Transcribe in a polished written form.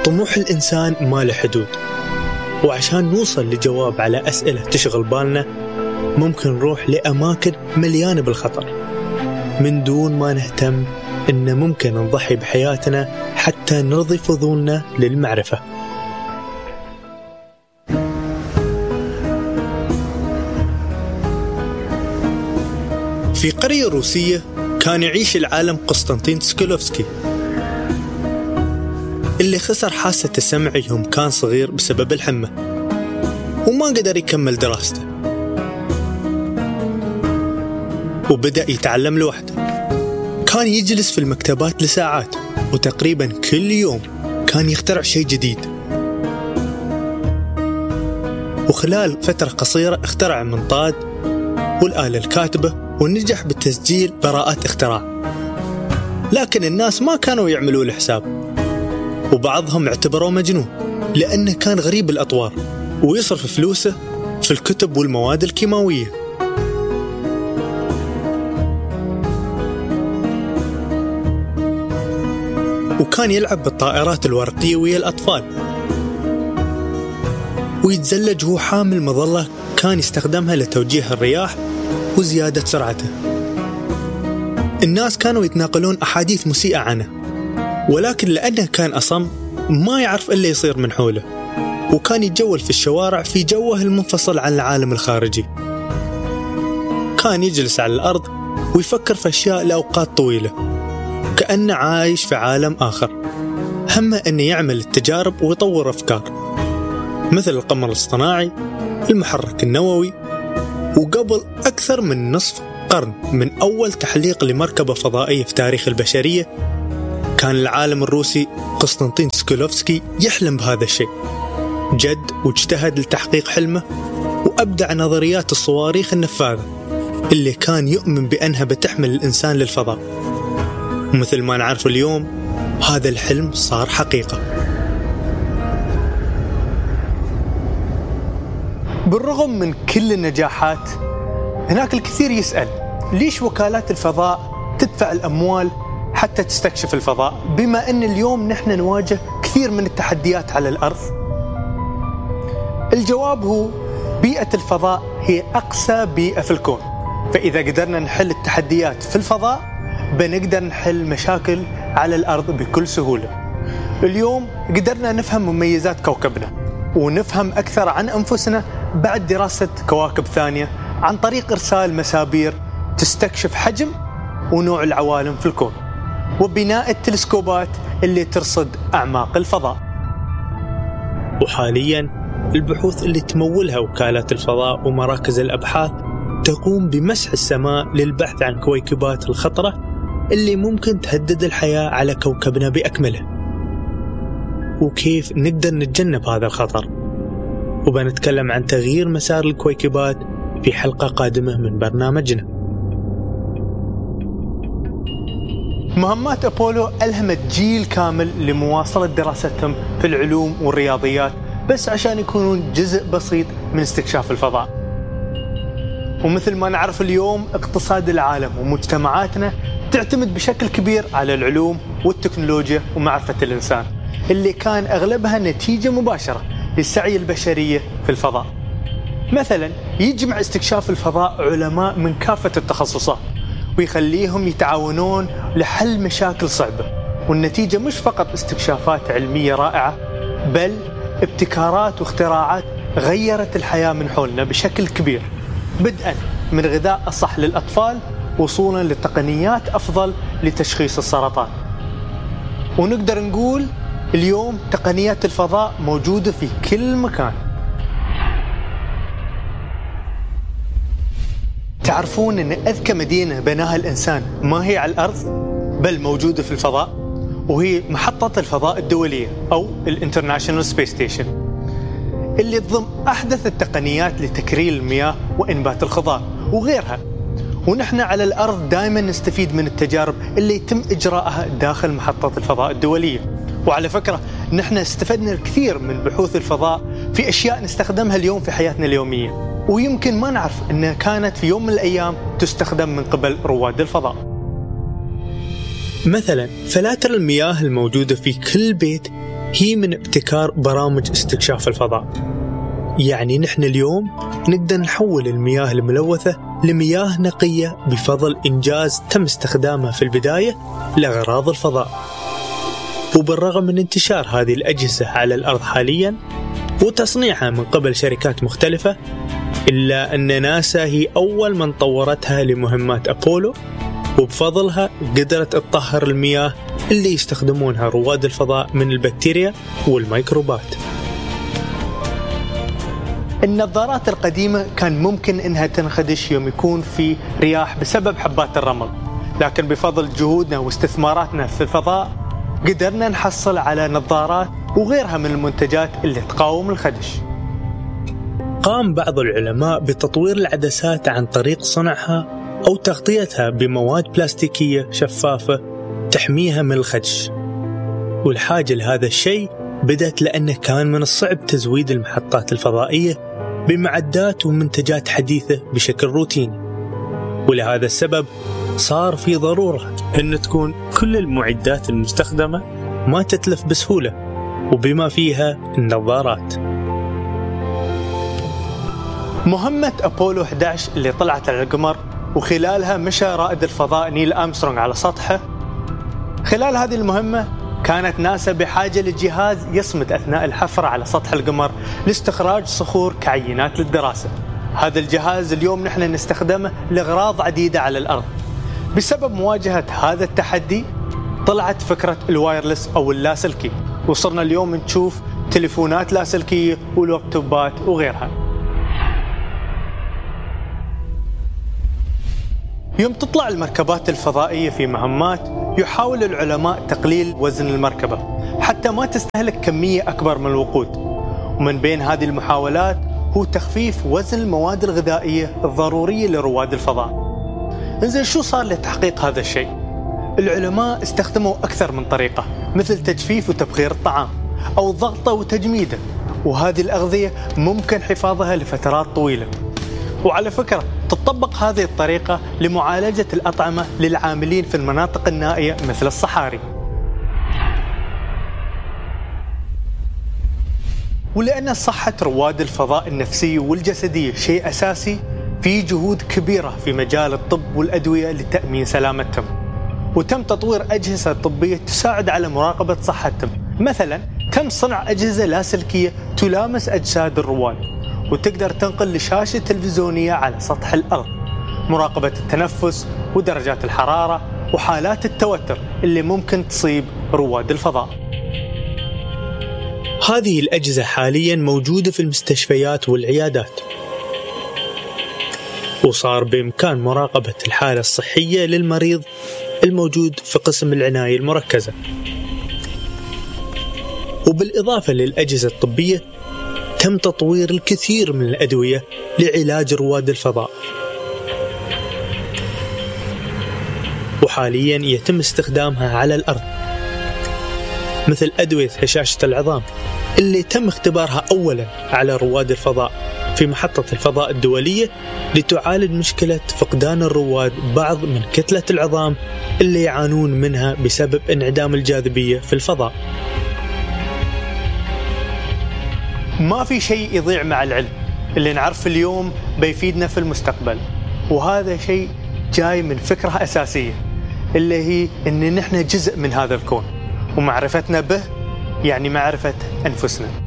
طموح الإنسان ما له حدود، وعشان نوصل لجواب على أسئلة تشغل بالنا ممكن نروح لأماكن مليانة بالخطر من دون ما نهتم إن ممكن نضحي بحياتنا حتى نرضي فضولنا للمعرفة. في قرية روسية كان يعيش العالم قسطنطين تسكولوفسكي اللي خسر حاسة السمع يوم كان صغير بسبب الحمى وما قدر يكمل دراسته، وبدأ يتعلم لوحده. كان يجلس في المكتبات لساعات، وتقريبا كل يوم كان يخترع شيء جديد. وخلال فترة قصيرة اخترع المنطاد والآلة الكاتبة ونجح بالتسجيل براءات اختراع. لكن الناس ما كانوا يعملوا له حساب، وبعضهم اعتبروه مجنون لأنه كان غريب الأطوار ويصرف فلوسه في الكتب والمواد الكيماوية. وكان يلعب بالطائرات الورقية ويا الأطفال، ويتزلج وهو حامل مظلة كان يستخدمها لتوجيه الرياح وزيادة سرعته. الناس كانوا يتناقلون أحاديث مسيئة عنه، ولكن لأنه كان أصم ما يعرف إلا يصير من حوله، وكان يتجول في الشوارع في جوه المنفصل عن العالم الخارجي. كان يجلس على الأرض ويفكر في أشياء لأوقات طويلة كأنه عايش في عالم آخر. همه أنه يعمل التجارب ويطور أفكار مثل القمر الاصطناعي، المحرك النووي. وقبل أكثر من نصف قرن من أول تحليق لمركبة فضائية في تاريخ البشرية كان العالم الروسي قسطنطين تسكولوفسكي يحلم بهذا الشيء. جد واجتهد لتحقيق حلمه، وأبدع نظريات الصواريخ النفاذة اللي كان يؤمن بأنها بتحمل الإنسان للفضاء. ومثل ما نعرف اليوم هذا الحلم صار حقيقة. بالرغم من كل النجاحات هناك الكثير يسأل ليش وكالات الفضاء تدفع الأموال حتى تستكشف الفضاء، بما أن اليوم نحن نواجه كثير من التحديات على الأرض؟ الجواب هو بيئة الفضاء هي أقسى بيئة في الكون، فإذا قدرنا نحل التحديات في الفضاء بنقدر نحل مشاكل على الأرض بكل سهولة. اليوم قدرنا نفهم مميزات كوكبنا ونفهم أكثر عن أنفسنا بعد دراسة كواكب ثانية عن طريق إرسال مسابير تستكشف حجم ونوع العوالم في الكون، وبناء التلسكوبات اللي ترصد أعماق الفضاء. وحالياً البحوث اللي تمولها وكالات الفضاء ومراكز الأبحاث تقوم بمسح السماء للبحث عن كويكبات الخطرة اللي ممكن تهدد الحياة على كوكبنا بأكمله، وكيف نقدر نتجنب هذا الخطر. وبنتكلم عن تغيير مسار الكويكبات في حلقة قادمة من برنامجنا. مهمات أبولو ألهمت جيل كامل لمواصلة دراستهم في العلوم والرياضيات بس عشان يكونون جزء بسيط من استكشاف الفضاء. ومثل ما نعرف اليوم اقتصاد العالم ومجتمعاتنا تعتمد بشكل كبير على العلوم والتكنولوجيا ومعرفة الإنسان اللي كان أغلبها نتيجة مباشرة للسعي البشرية في الفضاء. مثلا يجمع استكشاف الفضاء علماء من كافة التخصصات ويخليهم يتعاونون لحل مشاكل صعبة، والنتيجة مش فقط استكشافات علمية رائعة بل ابتكارات واختراعات غيرت الحياة من حولنا بشكل كبير، بدءا من غذاء الصح للأطفال وصولا لتقنيات أفضل لتشخيص السرطان. ونقدر نقول اليوم تقنيات الفضاء موجودة في كل مكان. تعرفون أن أذكى مدينة بناها الإنسان ما هي على الأرض بل موجودة في الفضاء، وهي محطة الفضاء الدولية أو الانترناشنال سبيس ستيشن اللي تضم أحدث التقنيات لتكرير المياه وإنبات الخضار وغيرها. ونحن على الأرض دائما نستفيد من التجارب اللي يتم إجراءها داخل محطة الفضاء الدولية. وعلى فكرة نحن استفدنا الكثير من بحوث الفضاء في أشياء نستخدمها اليوم في حياتنا اليومية، ويمكن ما نعرف أنها كانت في يوم من الأيام تستخدم من قبل رواد الفضاء. مثلا فلاتر المياه الموجودة في كل بيت هي من ابتكار برامج استكشاف الفضاء. يعني نحن اليوم نقدر نحول المياه الملوثة لمياه نقية بفضل إنجاز تم استخدامها في البداية لأغراض الفضاء. وبالرغم من انتشار هذه الأجهزة على الأرض حاليا وتصنيعها من قبل شركات مختلفة، إلا أن ناسا هي أول من طورتها لمهمات أبولو، وبفضلها قدرت تطهر المياه اللي يستخدمونها رواد الفضاء من البكتيريا والميكروبات. النظارات القديمة كان ممكن إنها تنخدش يوم يكون في رياح بسبب حبات الرمل، لكن بفضل جهودنا واستثماراتنا في الفضاء قدرنا نحصل على نظارات وغيرها من المنتجات اللي تقاوم الخدش. قام بعض العلماء بتطوير العدسات عن طريق صنعها أو تغطيتها بمواد بلاستيكية شفافة تحميها من الخدش، والحاجة لهذا الشيء بدأت لأنه كان من الصعب تزويد المحطات الفضائية بمعدات ومنتجات حديثة بشكل روتيني، ولهذا السبب صار في ضرورة أن تكون كل المعدات المستخدمة ما تتلف بسهولة، وبما فيها النظارات. مهمة أبولو 11 اللي طلعت على القمر وخلالها مشى رائد الفضاء نيل أرمسترونغ على سطحه، خلال هذه المهمة كانت ناسا بحاجة لجهاز يصمد أثناء الحفر على سطح القمر لاستخراج صخور كعينات للدراسة. هذا الجهاز اليوم نحن نستخدمه لأغراض عديدة على الأرض. بسبب مواجهة هذا التحدي طلعت فكرة الوايرلس أو اللاسلكي، وصرنا اليوم نشوف تليفونات لاسلكية ولابتوبات وغيرها. يوم تطلع المركبات الفضائية في مهمات يحاول العلماء تقليل وزن المركبة حتى ما تستهلك كمية أكبر من الوقود، ومن بين هذه المحاولات هو تخفيف وزن المواد الغذائية الضرورية لرواد الفضاء. إنزين شو صار لتحقيق هذا الشيء؟ العلماء استخدموا أكثر من طريقة، مثل تجفيف وتبخير الطعام أو ضغطه وتجميده، وهذه الأغذية ممكن حفاظها لفترات طويلة. وعلى فكرة تطبق هذه الطريقة لمعالجة الأطعمة للعاملين في المناطق النائية مثل الصحاري. ولأن صحة رواد الفضاء النفسية والجسدية شيء أساسي، في جهود كبيرة في مجال الطب والأدوية لتأمين سلامتهم، وتم تطوير أجهزة طبية تساعد على مراقبة صحتهم. مثلا تم صنع أجهزة لاسلكية تلامس أجساد الرواد وتقدر تنقل لشاشة تلفزيونية على سطح الأرض مراقبة التنفس ودرجات الحرارة وحالات التوتر اللي ممكن تصيب رواد الفضاء. هذه الأجهزة حاليا موجودة في المستشفيات والعيادات، وصار بإمكان مراقبة الحالة الصحية للمريض الموجود في قسم العناية المركزة. وبالإضافة للأجهزة الطبية تم تطوير الكثير من الأدوية لعلاج رواد الفضاء، وحاليا يتم استخدامها على الأرض، مثل أدوية هشاشة العظام اللي تم اختبارها أولا على رواد الفضاء في محطة الفضاء الدولية لتعالج مشكلة فقدان الرواد بعض من كتلة العظام اللي يعانون منها بسبب انعدام الجاذبية في الفضاء. ما في شيء يضيع مع العلم، اللي نعرف اليوم بيفيدنا في المستقبل، وهذا شيء جاي من فكرة أساسية اللي هي إن نحن جزء من هذا الكون، ومعرفتنا به يعني معرفة أنفسنا.